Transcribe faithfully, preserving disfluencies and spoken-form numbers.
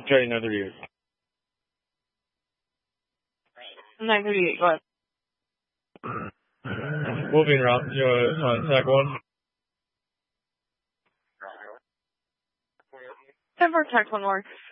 Try nine thirty-eight. nine thirty-eight, go ahead. Moving around, you know, uh, tag one. ten four, text one more.